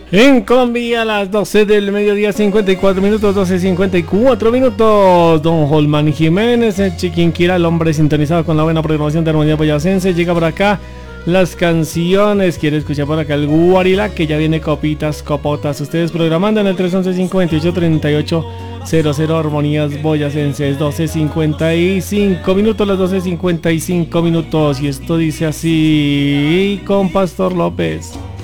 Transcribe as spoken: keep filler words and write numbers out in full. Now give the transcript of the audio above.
En Colombia a las doce del mediodía, cincuenta y cuatro minutos, doce cincuenta y cuatro minutos. Don Holman Jiménez, el Chiquinquirá, el hombre sintonizado con la buena programación de Armonía Boyacense, llega por acá. Las canciones, quiere escuchar por acá el Guarila, que ya viene copitas, copotas. Ustedes programando en el tres once, cincuenta y ocho, treinta y ocho cero cero, Armonías Boyacenses. Doce cincuenta y cinco minutos, las doce cincuenta y cinco minutos. Y esto dice así con Pastor López.